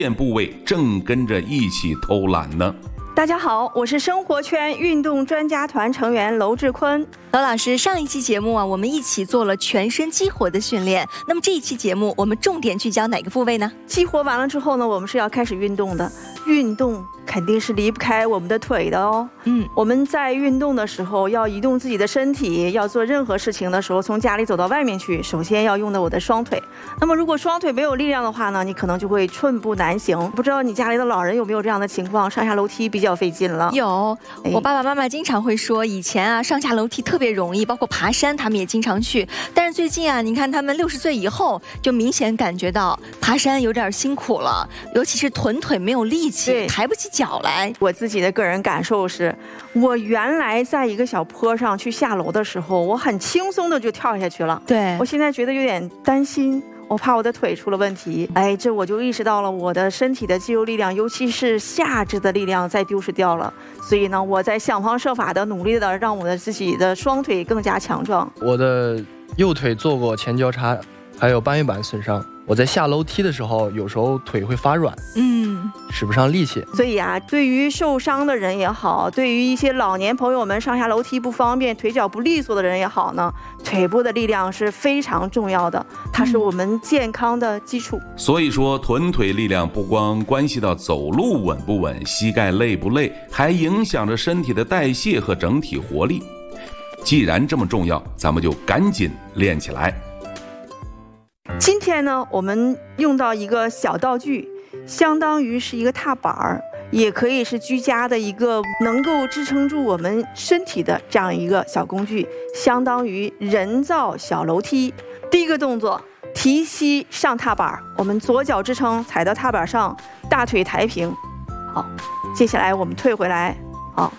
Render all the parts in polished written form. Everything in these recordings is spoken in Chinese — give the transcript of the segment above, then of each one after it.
件部位正跟着一起偷懒呢？ 大家好，我是生活圈运动专家团成员娄志坤。 娄老师，上一期节目我们一起做了全身激活的训练，那么这一期节目我们重点聚焦哪个部位呢？ 激活完了之后呢，我们是要开始运动的，运动肯定是离不开我们的腿的哦。我们在运动的时候要移动自己的身体，要做任何事情的时候，从家里走到外面去，首先要用到我的双腿。那么如果双腿没有力量的话呢，你可能就会寸步难行。不知道你家里的老人有没有这样的情况，上下楼梯比较费劲了？ 有，我爸爸妈妈经常会说，以前上下楼梯特别容易，包括爬山他们也经常去。但是最近你看他们60岁以后，就明显感觉到爬山有点辛苦了，尤其是臀腿没有力气，抬不起脚来。 我自己的个人感受是，我原来在一个小坡上去下楼的时候，我很轻松的就跳下去了。 对， 我现在觉得有点担心，我怕我的腿出了问题。这我就意识到了我的身体的肌肉力量，尤其是下肢的力量在丢失掉了。所以呢，我在想方设法的努力的让我的自己的双腿更加强壮。 我的右腿做过前交叉，还有半月板损伤。我在下楼梯的时候，有时候腿会发软，使不上力气。 所以对于受伤的人也好，对于一些老年朋友们上下楼梯不方便、腿脚不利索的人也好呢，腿部的力量是非常重要的，它是我们健康的基础。 所以说，臀腿力量不光关系到走路稳不稳、膝盖累不累，还影响着身体的代谢和整体活力。既然这么重要，咱们就赶紧练起来。 今天呢，我们用到一个小道具，相当于是一个踏板儿，也可以是居家的一个能够支撑住我们身体的这样一个小工具，相当于人造小楼梯。第一个动作，提膝上踏板，我们左脚支撑踩到踏板上，大腿抬平。好，接下来我们退回来。好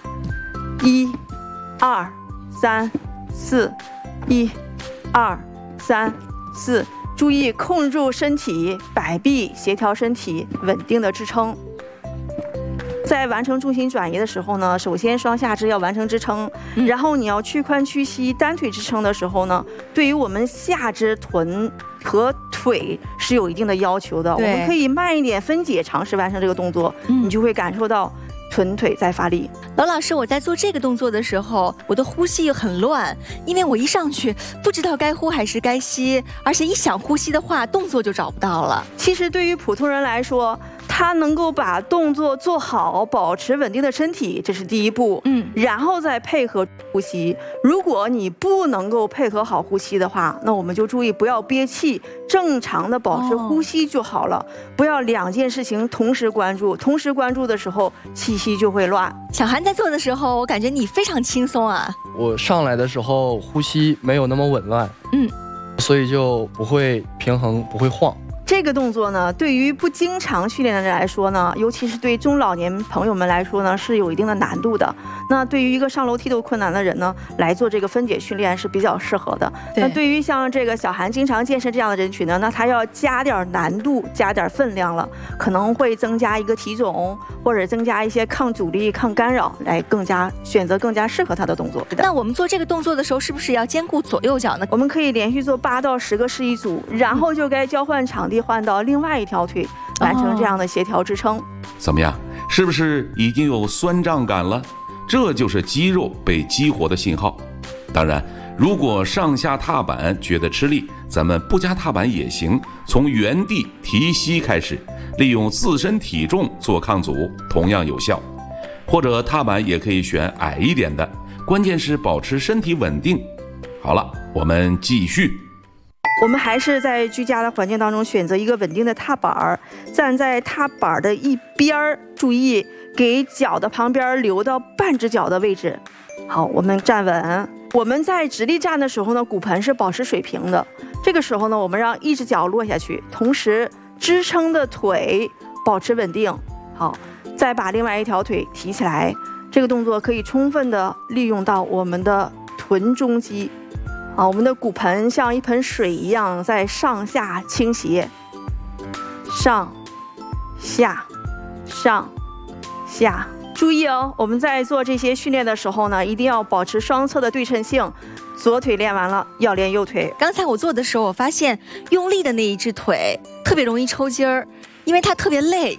，1、2、3、4，1、2、3、4。注意控制住身体，摆臂协调身体，稳定的支撑。在完成重心转移的时候呢，首先双下肢要完成支撑，然后你要屈髋屈膝单腿支撑的时候呢，对于我们下肢臀和腿是有一定的要求的。我们可以慢一点分解尝试完成这个动作，你就会感受到臀腿在发力。 娄老师，我在做这个动作的时候，我的呼吸很乱，因为我一上去不知道该呼还是该吸，而且一想呼吸的话，动作就找不到了。 其实对于普通人来说，他能够把动作做好，保持稳定的身体，这是第一步。然后再配合呼吸。如果你不能够配合好呼吸的话，那我们就注意不要憋气，正常的保持呼吸就好了。不要两件事情同时关注，同时关注的时候气息就会乱。 小韩在做的时候，我感觉你非常轻松啊。 我上来的时候呼吸没有那么紊乱，所以就不会平衡，不会晃。 这个动作呢，对于不经常训练的人来说呢，尤其是对中老年朋友们来说呢，是有一定的难度的。那对于一个上楼梯都困难的人呢，来做这个分解训练是比较适合的。那对于像这个小韩经常健身这样的人群呢，那他要加点难度，加点分量了，可能会增加一个体重，或者增加一些抗阻力、抗干扰，来选择更加适合他的动作。 那我们做这个动作的时候，是不是要兼顾左右脚呢？ 我们可以连续做8到10个示意组，然后就该交换场地，换到另外一条腿，完成这样的协调支撑。 怎么样？是不是已经有酸胀感了？这就是肌肉被激活的信号。当然，如果上下踏板觉得吃力，咱们不加踏板也行，从原地提膝开始，利用自身体重做抗阻，同样有效。或者踏板也可以选矮一点的，关键是保持身体稳定。好了，我们继续。 我们还是在居家的环境当中选择一个稳定的踏板，站在踏板的一边，注意给脚的旁边留到半只脚的位置。好，我们站稳。我们在直立站的时候呢，骨盆是保持水平的。这个时候呢，我们让一只脚落下去，同时支撑的腿保持稳定。好，再把另外一条腿提起来。这个动作可以充分的利用到我们的臀中肌。我们的骨盆像一盆水一样在上下倾斜，上下上下。注意哦，我们在做这些训练的时候呢，一定要保持双侧的对称性。左腿练完了，要练右腿。 刚才我做的时候，我发现用力的那一只腿特别容易抽筋儿，因为它特别累，